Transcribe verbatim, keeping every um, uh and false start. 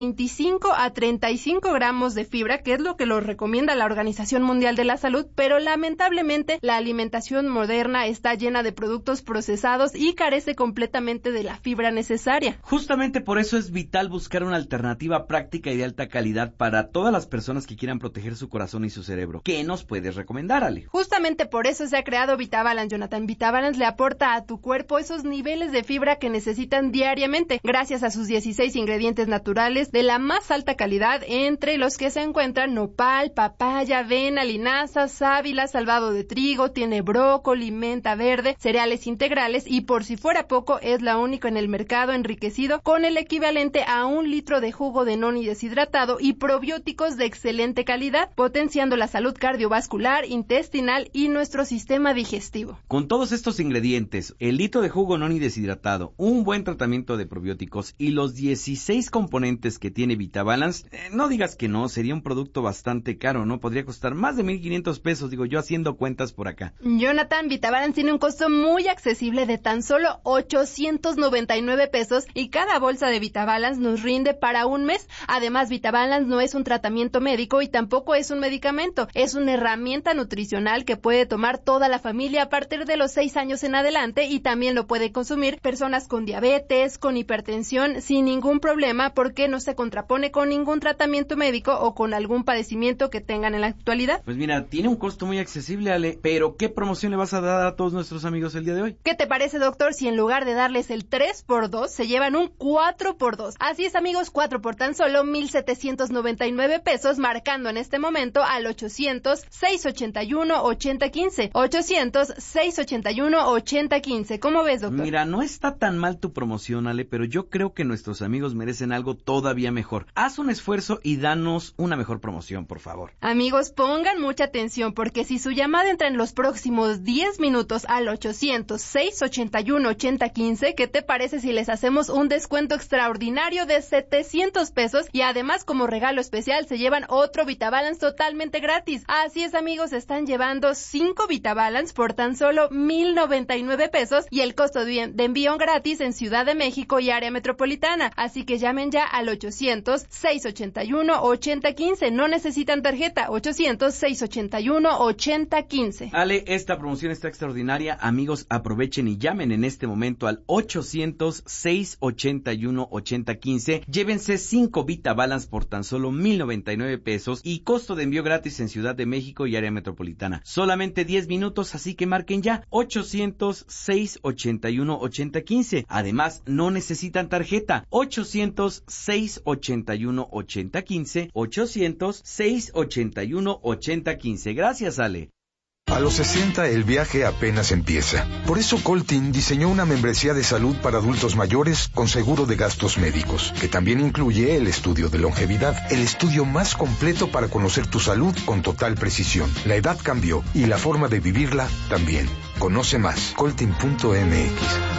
veinticinco a treinta y cinco gramos de fibra, que es lo que lo recomienda la Organización Mundial de la Salud, pero lamentablemente la alimentación moderna está llena de productos procesados y carece completamente de la fibra necesaria. Justamente por eso es vital buscar una alternativa práctica y de alta calidad para todas las personas que quieran proteger su corazón y su cerebro. ¿Qué nos puedes recomendar, Ale? Justamente por eso se ha creado VitaBalance, Jonathan. VitaBalance le aporta a tu cuerpo esos niveles de fibra que necesitan diariamente, gracias a sus dieciséis ingredientes naturales de la más alta calidad, entre los que se encuentran nopal, papaya, avena, linaza, sábila, salvado de trigo, tiene brócoli, menta verde, cereales integrales y, por si fuera poco, es la única en el mercado enriquecido con el equivalente a un litro de jugo de noni deshidratado y probióticos de excelente calidad, potenciando la salud cardiovascular, intestinal y nuestro sistema digestivo. Con todos estos ingredientes, el litro de jugo noni deshidratado, un buen tratamiento de probióticos y los dieciséis componentes que tiene VitaBalance, eh, no digas que no, sería un producto bastante caro, ¿no? Podría costar más de mil quinientos pesos, digo yo haciendo cuentas por acá. Jonathan, VitaBalance tiene un costo muy accesible de tan solo ochocientos noventa y nueve pesos y cada bolsa de VitaBalance nos rinde para un mes. Además, VitaBalance no es un tratamiento médico y tampoco es un medicamento, es una herramienta nutricional que puede tomar toda la familia a partir de los seis años en adelante y también lo puede consumir personas con diabetes, con hipertensión, sin ningún problema porque no se contrapone con ningún tratamiento médico o con algún padecimiento que tengan en la actualidad. Pues mira, tiene un costo muy accesible, Ale, pero ¿qué promoción le vas a dar a todos nuestros amigos el día de hoy? ¿Qué te parece, doctor, si en lugar de darles el tres por dos, se llevan un cuatro por dos? Así es, amigos, cuatro por tan solo mil setecientos noventa y nueve pesos, marcando en este momento al ochocientos, seiscientos ochenta y uno, ochenta quince. ochocientos, seiscientos ochenta y uno, ochenta quince. ¿Cómo ves, doctor? Mira, no está tan mal tu promoción, Ale, pero yo creo que nuestros amigos merecen algo todavía mejor. Haz un esfuerzo y danos una mejor promoción, por favor. Amigos, pongan mucha atención porque si su llamada entra en los próximos diez minutos al ochocientos, seiscientos ochenta y uno, ochenta quince, ¿qué te parece si les hacemos un descuento extraordinario de setecientos pesos y además como regalo especial se llevan otro VitaBalance totalmente gratis? Así es, amigos, están llevando cinco VitaBalance por tan solo mil noventa y nueve pesos y el costo de envío gratis en Ciudad de México y área metropolitana. Así que llamen ya al ochocientos, seiscientos ochenta y uno, ochenta quince. No necesitan tarjeta. ochocientos, seiscientos ochenta y uno, ochenta quince. Ale, esta promoción está extraordinaria. Amigos, aprovechen y llamen en este momento al ochocientos, seiscientos ochenta y uno, ochenta quince. Llévense cinco VitaBalance por tan solo mil noventa y nueve pesos y costo de envío gratis en Ciudad de México y área metropolitana. Solamente diez minutos, así que marquen ya ochocientos, seiscientos ochenta y uno, ochenta quince. Además, no necesitan tarjeta. ochocientos, seiscientos ochenta y uno, ochenta quince. ochocientos, seiscientos ochenta y uno, ochenta quince. Gracias, Ale. A los sesenta el viaje apenas empieza. Por eso Coltin diseñó una membresía de salud para adultos mayores con seguro de gastos médicos, que también incluye el estudio de longevidad, el estudio más completo para conocer tu salud con total precisión. La edad cambió y la forma de vivirla también. Conoce más, coltin punto m x.